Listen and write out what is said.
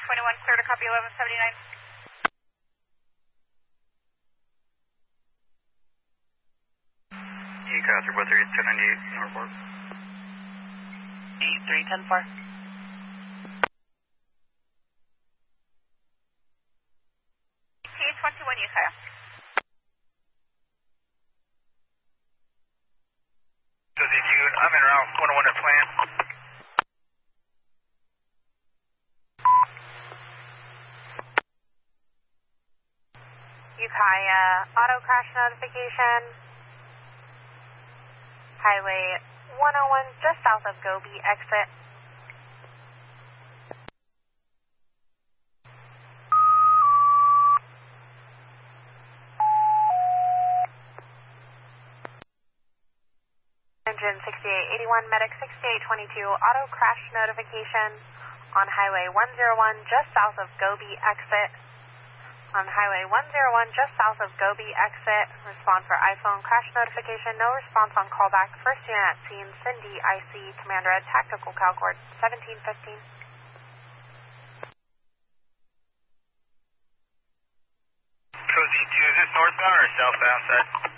21, clear to copy 1179. ECAS, report 31098, Norfolk. 310-4. T21 Utah. Josie June, I'm in route 101 at plan. Ukiah, auto crash notification. Highway 101, just south of Gobi, exit. Engine 6881, medic 6822, auto crash notification on Highway 101, just south of Gobi, exit. On Highway 101, just south of Gobi, exit. Respond for iPhone crash notification. No response on callback. First unit at scene, Cindy, IC, Command Red, tactical CalCord 1715. Cozy 2, is this northbound or southbound, sir?